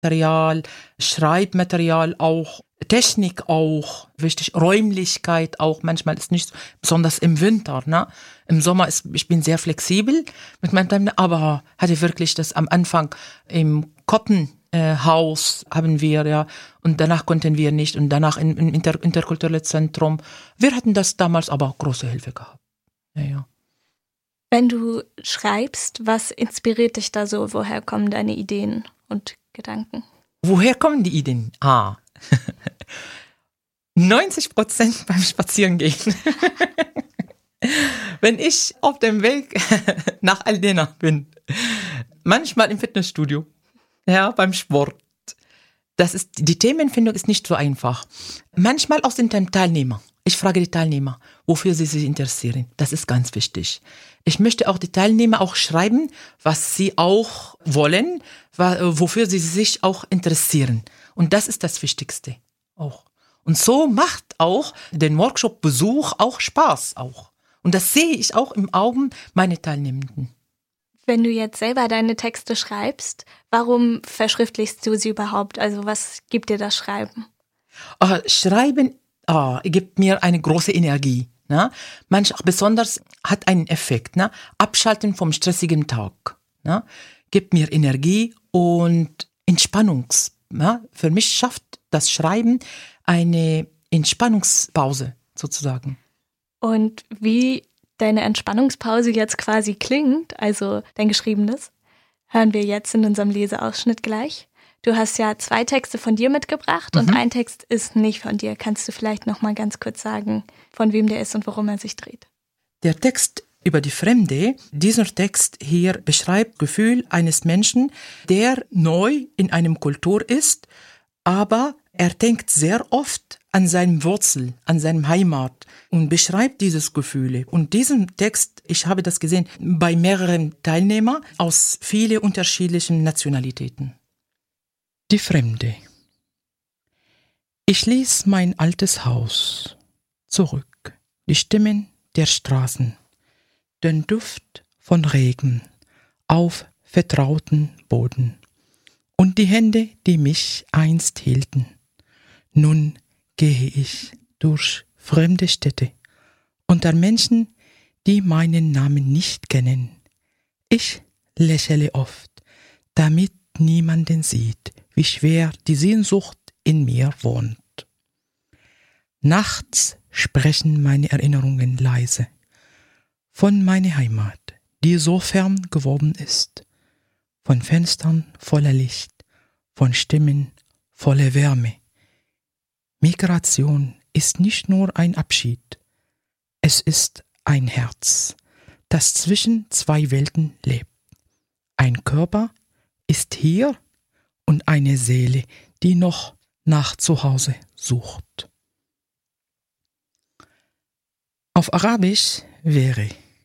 Material, Schreibmaterial auch, Technik auch, wichtig, Räumlichkeit auch, manchmal ist nicht, besonders im Winter, ne? Im Sommer ich bin sehr flexibel mit meinem Time, aber hatte wirklich das am Anfang im Haus haben wir, ja, und danach konnten wir nicht und danach im interkulturellen Zentrum. Wir hatten das damals aber große Hilfe gehabt. Ja, ja. Wenn du schreibst, was inspiriert dich da so? Woher kommen deine Ideen und Gedanken? Woher kommen die Ideen? 90% beim Spazierengehen. Wenn ich auf dem Weg nach Aldena bin, manchmal im Fitnessstudio, ja, beim Sport. Die Themenfindung ist nicht so einfach. Manchmal auch sind dann Teilnehmer. Ich frage die Teilnehmer, wofür sie sich interessieren. Das ist ganz wichtig. Ich möchte auch die Teilnehmer auch schreiben, was sie auch wollen, wofür sie sich auch interessieren. Und das ist das Wichtigste auch. Und so macht auch den Workshop-Besuch auch Spaß auch. Und das sehe ich auch im Augen meiner Teilnehmenden. Wenn du jetzt selber deine Texte schreibst, warum verschriftlichst du sie überhaupt? Also was gibt dir das Schreiben? Schreiben gibt mir eine große Energie. Ne? Besonders hat einen Effekt. Ne? Abschalten vom stressigen Tag. Ne? Gibt mir Energie und Entspannung. Ne? Für mich schafft das Schreiben eine Entspannungspause sozusagen. Und wie deine Entspannungspause jetzt quasi klingt, also dein Geschriebenes, hören wir jetzt in unserem Leseausschnitt gleich. Du hast ja 2 Texte von dir mitgebracht und ein Text ist nicht von dir. Kannst du vielleicht noch mal ganz kurz sagen, von wem der ist und worum er sich dreht? Der Text über die Fremde, dieser Text hier beschreibt Gefühl eines Menschen, der neu in einem Kultur ist, aber er denkt sehr oft an seine Wurzel, an seine Heimat und beschreibt dieses Gefühle. Und diesen Text, ich habe das gesehen, bei mehreren Teilnehmern aus vielen unterschiedlichen Nationalitäten. Die Fremde. Ich ließ mein altes Haus zurück, die Stimmen der Straßen, den Duft von Regen auf vertrauten Boden und die Hände, die mich einst hielten. Nun gehe ich durch fremde Städte, unter Menschen, die meinen Namen nicht kennen. Ich lächle oft, damit niemanden sieht, wie schwer die Sehnsucht in mir wohnt. Nachts sprechen meine Erinnerungen leise von meiner Heimat, die so fern geworden ist, von Fenstern voller Licht, von Stimmen voller Wärme. Migration ist nicht nur ein Abschied, es ist ein Herz, das zwischen 2 Welten lebt. Ein Körper ist hier und eine Seele, die noch nach Zuhause sucht. Auf Arabisch wäre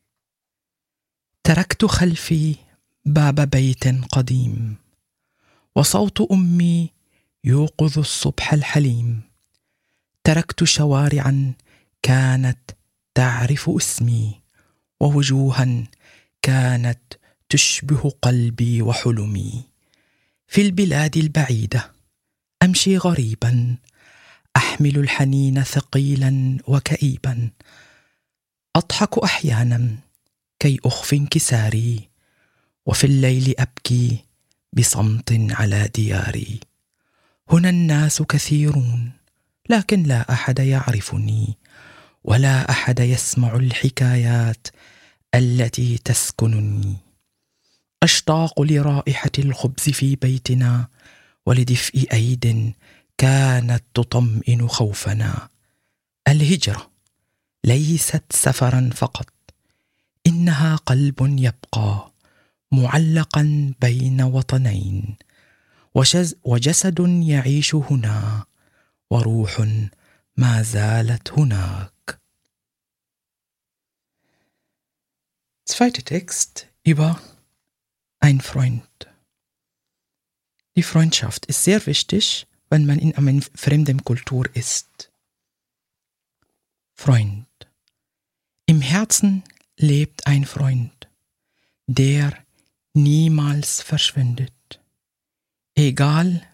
تركت خلفي باب بيت قديم وصوت أمي يوقظ الصبح الحليم تركت شوارعا كانت تعرف اسمي ووجوها كانت تشبه قلبي وحلمي في البلاد البعيدة أمشي غريبا أحمل الحنين ثقيلا وكئيبا أضحك أحيانا كي أخفي انكساري وفي الليل أبكي بصمت على دياري هنا الناس كثيرون لكن لا أحد يعرفني ولا أحد يسمع الحكايات التي تسكنني أشتاق لرائحة الخبز في بيتنا ولدفء أيد كانت تطمئن خوفنا الهجرة ليست سفرا فقط إنها قلب يبقى معلقا بين وطنين وجسد يعيش هنا وروح ما زالت هناك. Zweiter Text über ein Freund. Die Freundschaft ist sehr wichtig, wenn man in einer fremden Kultur ist. Freund. Im Herzen lebt ein Freund, der niemals verschwindet. Egal